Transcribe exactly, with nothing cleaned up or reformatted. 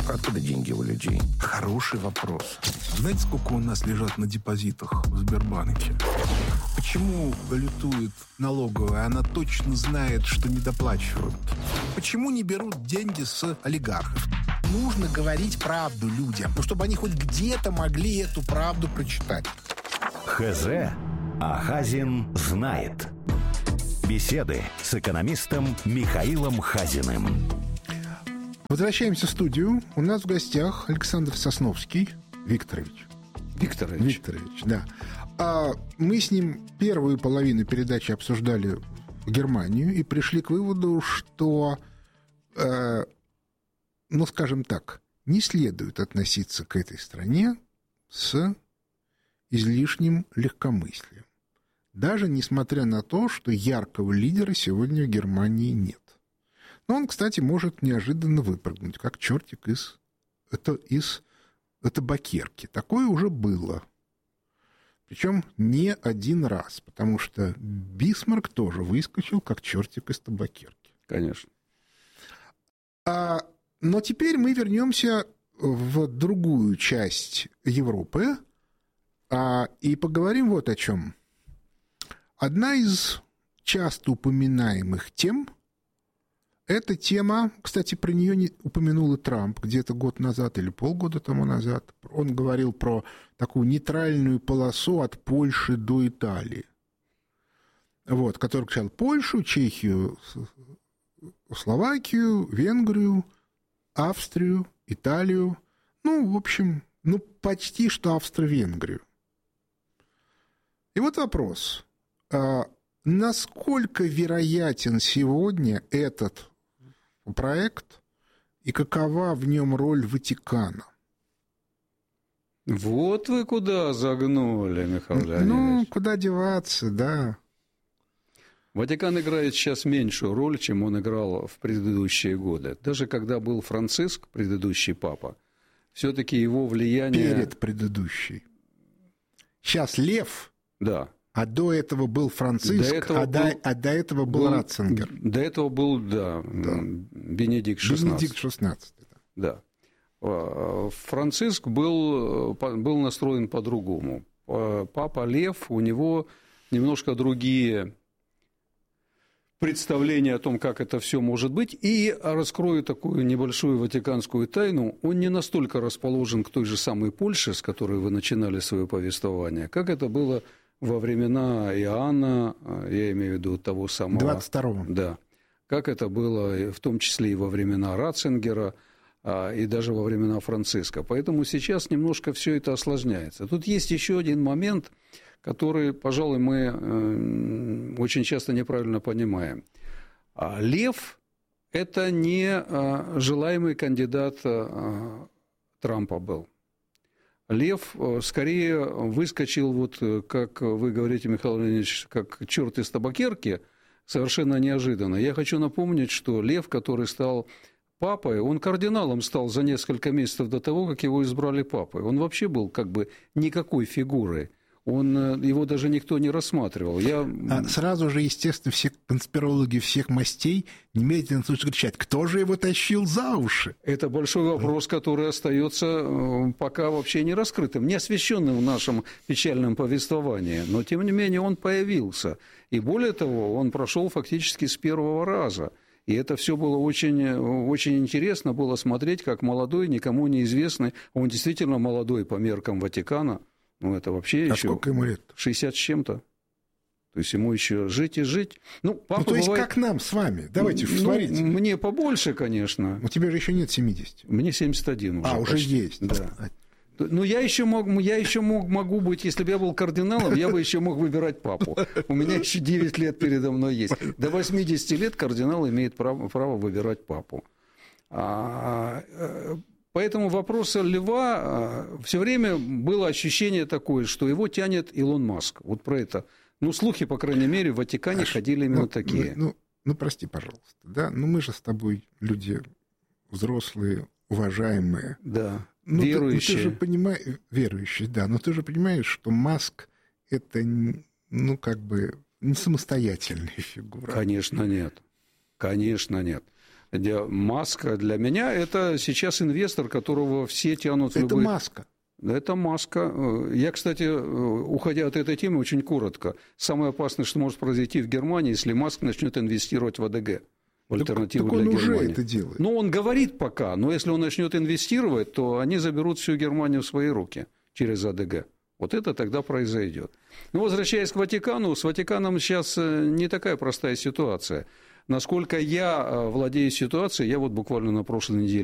Откуда деньги у людей? Хороший вопрос. Знаете, сколько у нас лежат на депозитах в Сбербанке? Почему лютует налоговая? Она точно знает, что недоплачивают. Почему не берут деньги с олигархов? Нужно говорить правду людям, ну, чтобы они хоть где-то могли эту правду прочитать. ХЗ, а Хазин знает. Беседы с экономистом Михаилом Хазиным. Возвращаемся в студию. У нас в гостях Александр Сосновский Викторович. Викторович. Викторович, да. А мы с ним первую половину передачи обсуждали Германию и пришли к выводу, что, э, ну, скажем так, не следует относиться к этой стране с излишним легкомыслием. Даже несмотря на то, что яркого лидера сегодня в Германии нет. Но он, кстати, может неожиданно выпрыгнуть, как чертик из, это, из табакерки. Такое уже было. Причем не один раз, потому что Бисмарк тоже выскочил, как чертик из табакерки. Конечно. А, но теперь мы вернемся в другую часть Европы а, и поговорим вот о чем. Одна из часто упоминаемых тем – эта тема, кстати, про нее не упомянул и Трамп где-то год назад или полгода тому назад. Он говорил про такую нейтральную полосу от Польши до Италии. Вот, который включал Польшу, Чехию, Словакию, Венгрию, Австрию, Италию. Ну, в общем, ну, почти что Австро-Венгрию. И вот вопрос. Насколько вероятен сегодня этот проект и какова в нем роль Ватикана? Вот вы куда загнули, Михаил Леонидович. Ну, куда деваться, да. Ватикан играет сейчас меньшую роль, чем он играл в предыдущие годы. Даже когда был Франциск, предыдущий папа, все-таки его влияние... Перед предыдущей. Сейчас Лев... Да. А до этого был Франциск, а, был, до, а до этого был, был Ратцингер. До этого был, да, да. Бенедикт шестнадцатый. Бенедикт шестнадцатый, да. Да. Франциск был, был настроен по-другому. Папа Лев, у него немножко другие представления о том, как это все может быть. И раскрою такую небольшую ватиканскую тайну. Он не настолько расположен к той же самой Польше, с которой вы начинали свое повествование, как это было во времена Иоанна, я имею в виду того самого... двадцать второго. Да. Как это было в том числе и во времена Ратцингера, и даже во времена Франциска. Поэтому сейчас немножко все это осложняется. Тут есть еще один момент, который, пожалуй, мы очень часто неправильно понимаем. Лев – это не желаемый кандидат Трампа был. Лев скорее выскочил, вот, как вы говорите, Михаил Леонидович, как черт из табакерки, совершенно неожиданно. Я хочу напомнить, что Лев, который стал папой, он кардиналом стал за несколько месяцев до того, как его избрали папой. Он вообще был как бы никакой фигурой. Он, его даже никто не рассматривал. Я... А сразу же, естественно, все конспирологи всех мастей немедленно начали кричать: кто же его тащил за уши? Это большой вопрос, который остается пока вообще не раскрытым, не освещенным в нашем печальном повествовании. Но, тем не менее, он появился. И более того, он прошел фактически с первого раза. И это все было очень, очень интересно было смотреть, как молодой, никому неизвестный, он действительно молодой по меркам Ватикана. Ну, это вообще а еще... сколько ему лет? шестьдесят с чем-то. То есть ему еще жить и жить. Ну, папа ну то есть бывает... как нам с вами? Давайте, ну, смотрите. Мне побольше, конечно. У тебя же еще нет семидесяти. Мне семьдесят один уже. А, уже почти. есть. Да. Ну, я еще, мог, я еще мог, могу быть, если бы я был кардиналом, я бы еще мог выбирать папу. У меня еще девять лет передо мной есть. До восьмидесяти лет кардинал имеет право, право выбирать папу. А, поэтому вопрос Льва, все время было ощущение такое, что его тянет Илон Маск. Вот про это. Ну, слухи, по крайней мере, в Ватикане а ходили именно ну, такие. Ну, ну, прости, пожалуйста. Да? Ну, мы же с тобой люди взрослые, уважаемые. Да. Ну, верующие. Ты, ну, ты же понимаешь, верующие, да, но ты же понимаешь, что Маск – это, ну, как бы, не самостоятельная фигура. Конечно, нет. Конечно, нет. Маска для меня – это сейчас инвестор, которого все тянут в Это любые... маска. Это маска. Я, кстати, уходя от этой темы, очень коротко. Самое опасное, что может произойти в Германии, если Маск начнет инвестировать в АДГ. В альтернативу так, так для он Германии. уже это делает. Ну, он говорит пока, но если он начнет инвестировать, то они заберут всю Германию в свои руки через АДГ. Вот это тогда произойдет. Но возвращаясь к Ватикану, с Ватиканом сейчас не такая простая ситуация. Насколько я владею ситуацией, я вот буквально на прошлой неделе